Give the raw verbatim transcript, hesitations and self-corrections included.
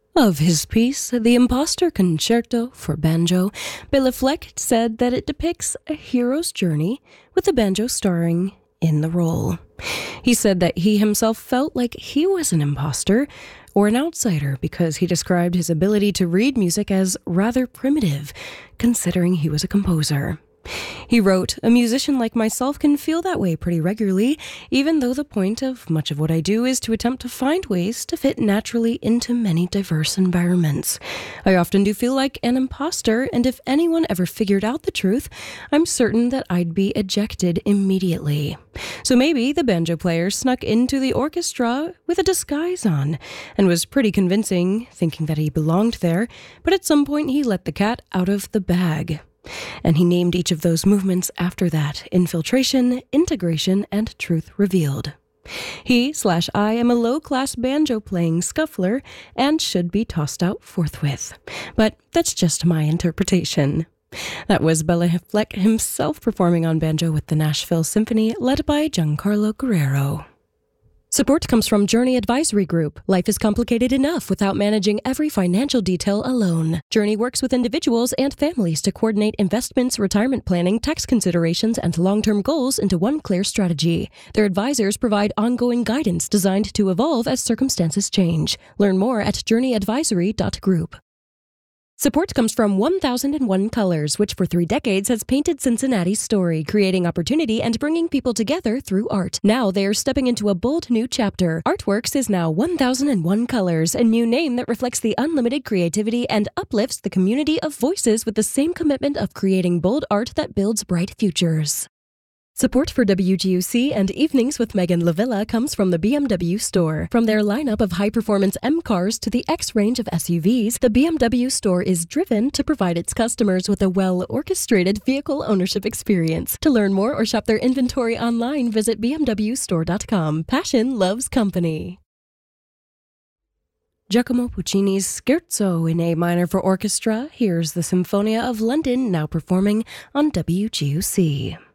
Of his piece, The Imposter Concerto for Banjo, Bela Fleck said that it depicts a hero's journey with the banjo starring in the role. He said that he himself felt like he was an imposter or an outsider because he described his ability to read music as rather primitive, considering he was a composer. He wrote, "A musician like myself can feel that way pretty regularly, even though the point of much of what I do is to attempt to find ways to fit naturally into many diverse environments. I often do feel like an imposter, and if anyone ever figured out the truth, I'm certain that I'd be ejected immediately. So maybe the banjo player snuck into the orchestra with a disguise on, and was pretty convincing, thinking that he belonged there, but at some point he let the cat out of the bag." And he named each of those movements after that: infiltration, integration, and truth revealed. He slash I am a low-class banjo-playing scuffler and should be tossed out forthwith. But that's just my interpretation. That was Bela Fleck himself performing on banjo with the Nashville Symphony, led by Giancarlo Guerrero. Support comes from Journey Advisory Group. Life is complicated enough without managing every financial detail alone. Journey works with individuals and families to coordinate investments, retirement planning, tax considerations, and long-term goals into one clear strategy. Their advisors provide ongoing guidance designed to evolve as circumstances change. Learn more at journey advisory dot group. Support comes from one thousand one Colors, which for three decades has painted Cincinnati's story, creating opportunity and bringing people together through art. Now they are stepping into a bold new chapter. Artworks is now one thousand one Colors, a new name that reflects the unlimited creativity and uplifts the community of voices with the same commitment of creating bold art that builds bright futures. Support for W G U C and Evenings with Megan Lavilla comes from the B M W store. From their lineup of high-performance M cars to the X range of S U Vs, the B M W store is driven to provide its customers with a well-orchestrated vehicle ownership experience. To learn more or shop their inventory online, visit b m w store dot com. Passion loves company. Giacomo Puccini's Scherzo in A minor for orchestra. Here's the Symphonia of London, now performing on W G U C.